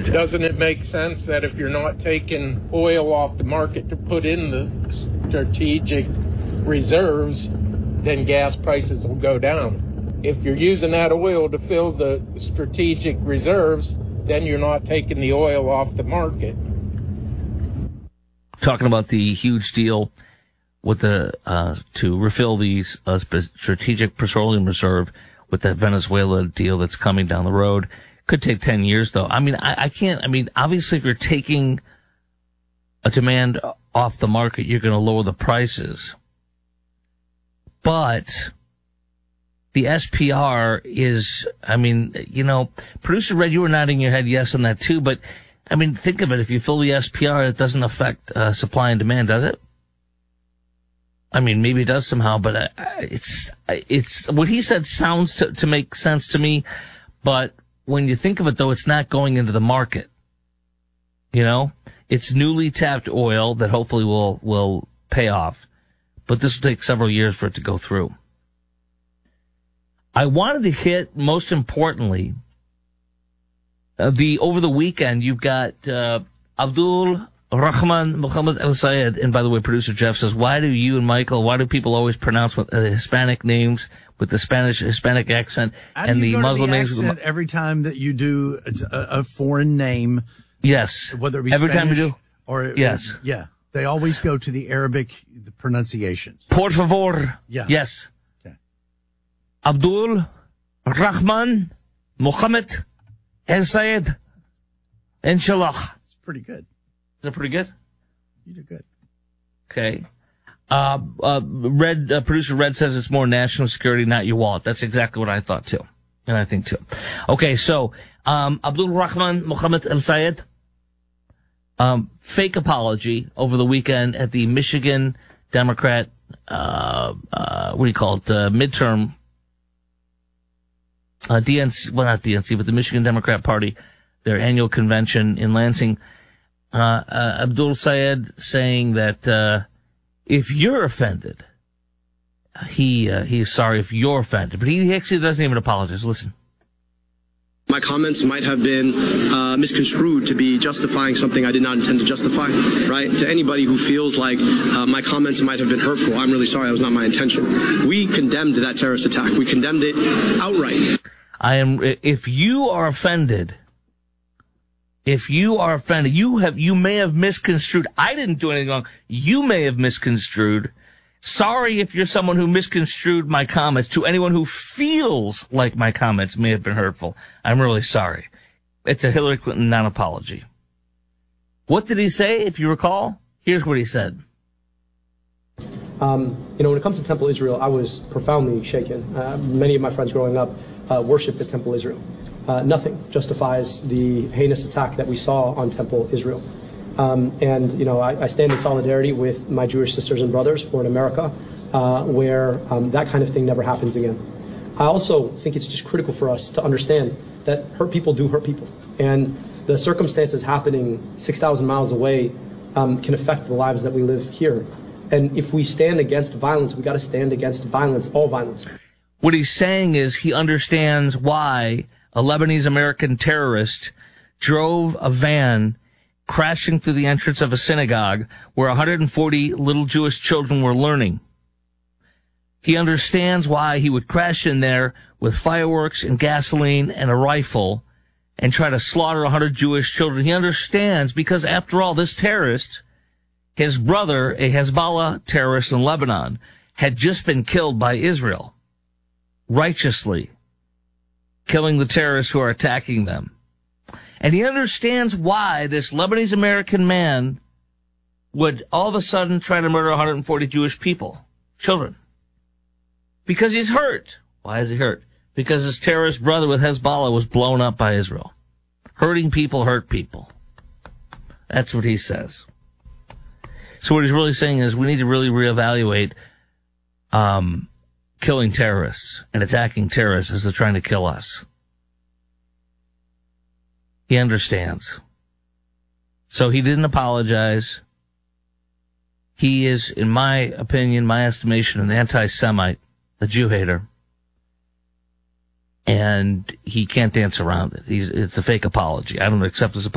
Doesn't it make sense that if you're not taking oil off the market to put in the strategic reserves, then gas prices will go down? If you're using that oil to fill the strategic reserves, then you're not taking the oil off the market. Talking about the huge deal with the to refill the strategic petroleum reserve with that Venezuela deal that's coming down the road. Could take 10 years, though. I mean, I can't. I mean, obviously, if you're taking a demand off the market, you're going to lower the prices. But the SPR is, I mean, you know, Producer Red, you were nodding your head yes on that too, but I mean, think of it. If you fill the SPR, it doesn't affect supply and demand, does it? I mean, maybe it does somehow, but it's what he said sounds to make sense to me. But when you think of it, though, it's not going into the market. You know, it's newly tapped oil that hopefully will pay off, but this will take several years for it to go through. I wanted to hit, most importantly, over the weekend, you've got Abdul Rahman Muhammad Al Sayed, and by the way, producer Jeff says, why do people always pronounce Hispanic names with the Hispanic accent and the Muslim names? Every time that you do a foreign name. Yes. Whether it be every Spanish time you do. Or yes. Yeah. They always go to the Arabic pronunciations. Por favor. Yeah. Yes. Okay. Abdul Rahman Muhammad Al Sayed. Inshallah. It's pretty good. Is that pretty good? You did good. Okay. Producer Red says it's more national security, not your wallet. That's exactly what I thought too. And I think too. Okay, so, Abdul Rahman Muhammad Al Sayed, fake apology over the weekend at the Michigan Democrat, midterm, DNC, well not DNC, but the Michigan Democrat Party, their annual convention in Lansing. Abdul Sayed saying that, if you're offended, he's sorry if you're offended, but he actually doesn't even apologize. Listen. My comments might have been misconstrued to be justifying something I did not intend to justify, right? To anybody who feels like my comments might have been hurtful, I'm really sorry. That was not my intention. We condemned that terrorist attack. We condemned it outright. If you are offended, you may have misconstrued. I didn't do anything wrong. You may have misconstrued. Sorry if you're someone who misconstrued my comments. To anyone who feels like my comments may have been hurtful, I'm really sorry. It's a Hillary Clinton non-apology. What did he say, if you recall? Here's what he said. When it comes to Temple Israel, I was profoundly shaken. Many of my friends growing up worshiped at Temple Israel. Nothing justifies the heinous attack that we saw on Temple Israel. I stand in solidarity with my Jewish sisters and brothers for an America where that kind of thing never happens again. I also think it's just critical for us to understand that hurt people do hurt people. And the circumstances happening 6,000 miles away can affect the lives that we live here. And if we stand against violence, we got to stand against violence, all violence. What he's saying is he understands why a Lebanese American terrorist drove a van crashing through the entrance of a synagogue where 140 little Jewish children were learning. He understands why he would crash in there with fireworks and gasoline and a rifle and try to slaughter 100 Jewish children. He understands because, after all, this terrorist, his brother, a Hezbollah terrorist in Lebanon, had just been killed by Israel, righteously killing the terrorists who are attacking them. And he understands why this Lebanese American man would all of a sudden try to murder 140 Jewish people, children. Because he's hurt. Why is he hurt? Because his terrorist brother with Hezbollah was blown up by Israel. Hurting people hurt people. That's what he says. So what he's really saying is we need to really reevaluate killing terrorists and attacking terrorists as they're trying to kill us. He understands. So he didn't apologize. He is, in my opinion, my estimation, an anti-Semite, a Jew hater. And he can't dance around it. It's a fake apology. I don't accept this apology.